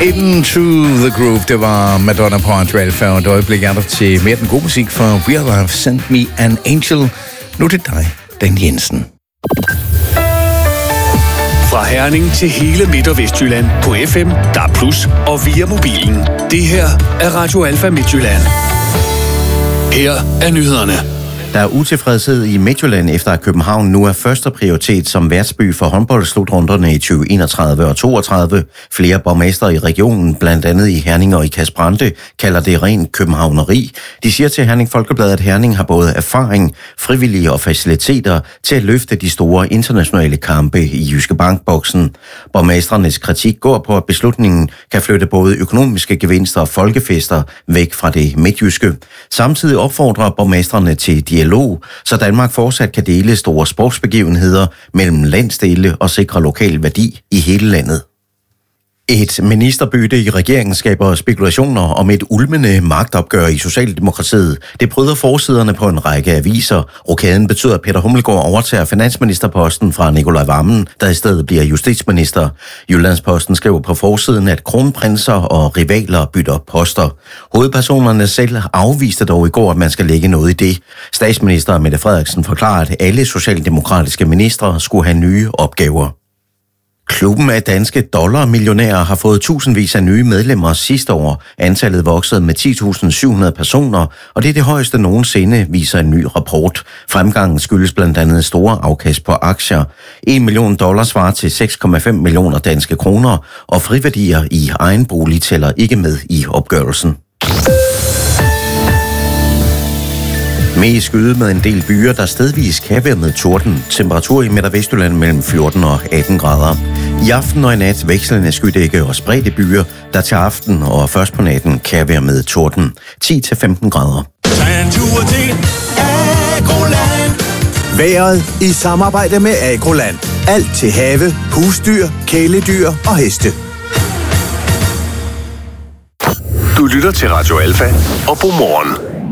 Into the Groove, det var Madonna på Andre Alpha, og et øjeblik er der til mere den gode musik for Real Life Sent Me an Angel. Nu til dig, Dan Jensen. Fra Herning til hele Midt- og Vestjylland på FM, DAB+, og via mobilen. Det her er Radio Alpha Midtjylland. Her er nyhederne. Der er utilfredshed i Midtjylland efter at København nu er første prioritet som værtsby for håndboldslutrunderne i 2031 og 32. Flere borgmestre i regionen, blandt andet i Herning og i Kasbrande, kalder det ren københavneri. De siger til Herning Folkeblad, at Herning har både erfaring, frivillige og faciliteter til at løfte de store internationale kampe i Jyske Bank-boksen. Borgmestrenes kritik går på, at beslutningen kan flytte både økonomiske gevinster og folkefester væk fra det midtjyske. Samtidig opfordrer borgmestrene til dialog, så Danmark fortsat kan dele store sportsbegivenheder mellem landsdele og sikre lokal værdi i hele landet. Et ministerbytte i regeringen skaber spekulationer om et ulmende magtopgør i Socialdemokratiet. Det bryder forsiderne på en række aviser. Rokaden betyder, at Peter Hummelgaard overtager finansministerposten fra Nicolai Wammen, der i stedet bliver justitsminister. Jyllandsposten skriver på forsiden, at kronprinser og rivaler bytter poster. Hovedpersonerne selv afviste dog i går, at man skal lægge noget i det. Statsminister Mette Frederiksen forklarede, at alle socialdemokratiske ministre skulle have nye opgaver. Klubben af danske dollarmillionærer har fået tusindvis af nye medlemmer sidste år. Antallet voksede med 10.700 personer, og det er det højeste nogensinde, viser en ny rapport. Fremgangen skyldes blandt andet store afkast på aktier. $1 million svarer til 6,5 millioner danske kroner, og friværdier i egen bolig tæller ikke med i opgørelsen. Med skyde med en del byer, der stedvis kan være med torden. Temperatur i Midt- og Vestjylland mellem 14 og 18 grader. I aften og i nat vekslende skydække og spredte byer, der til aften og først på natten kan være med torden. 10-15 grader. Vejret i samarbejde med Agroland. Alt til have, husdyr, kæledyr og heste. Du lytter til Radio Alpha og Godmorgen.